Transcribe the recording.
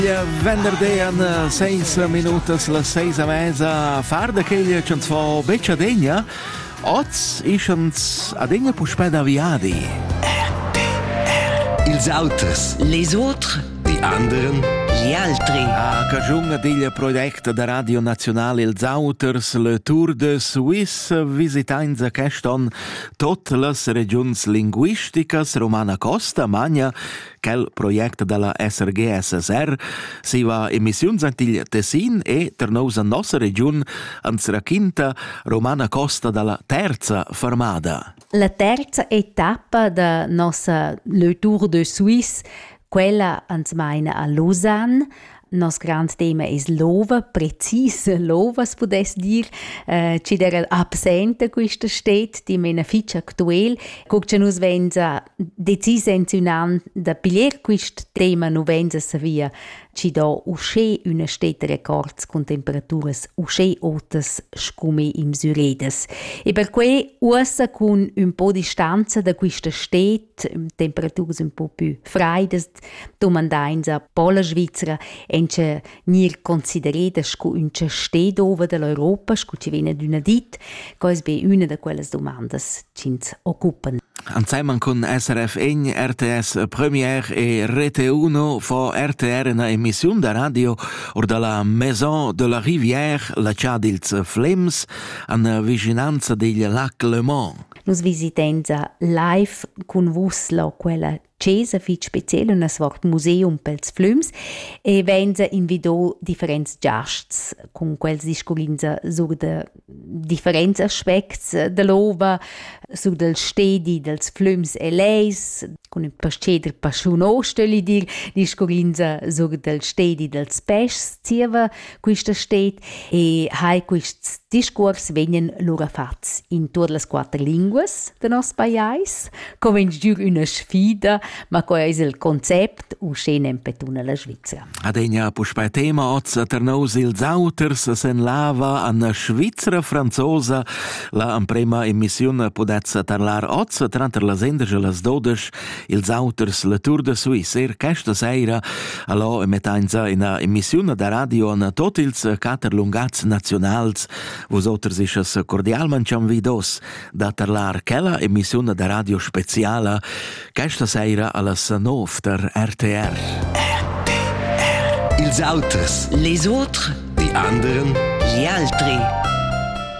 Venerdì in 6 minutos las 6:30 far da che ci fa beccia degna oz isens a degna puspeda viadi Ils autres, Les autres, die anderen, gli altri. a cagiunga del progetto da Radio Nazionale Ils Auters le Tour de Suisse visitains a queston tot las regions linguisticas Romana Costa Magna quel progetto della SRG-SSR si va emissiuns antil Tessin e ternaus a nostra region ans raquinta Romana Costa dalla terza fermada. La terza etapa da nostra Le Tour de Suisse, quella ans maina a Lausanne. Nos grand tema es lova, precis lova, si pudes dir. Ci era absente questa stet, di mena fitch actuel. Cuccia nus venza decisen un an da piglier quist tema nu venza savia. Ci da usce una stet records con temperaturas usce otas scume im Süredes. E per que ussa con un po' distanza da questa stet, temperaturas un po' più freides, domandains a Pola Svizzera, ence nir considereda scu unce stet over dell'Europa, scu ci viene d'una dit, quais be una da quelles domandas cins occupan. Insieme con SRF Egn, RTS Première e Rete 1 fa RTR una emissione da radio or dalla Maison de la Rivière, la Ciadils Flems, an vicinanza degli Lac Le Mans. Nus visitenza live con vus la quella chiesa fit speciale, una sort museum pels Flüms, e venza invidò differents giasts con quels discurinza sur de differents aspects dell'ova, sur del stedi dels Flüms e leis, con un pasceder passionò, stelle dir, discurinza sur del stedi dels Peschs, zirva quista stet, e hai quists discurs venien lura fats in tutte le 4 linguas de nos paiais, come giur una sfida, ma co è il concept uscene in petuna la Svizzera. Adegna puspei tema oz ternaus Ils Auters sen lava an Svizzera franzosa la prima emissione podezza tarlar oz tranter las 11 e las 12 Ils Auters le Tour de Suisse questa sera allo emetanza in emissione da radio an tot ils caterlungats nationals vos auters isches cordialman cianvidos da tarlar quella emissione da radio speciala questa sera alles 9 der RTR. ils autres, Les autres, die anderen, gli altri.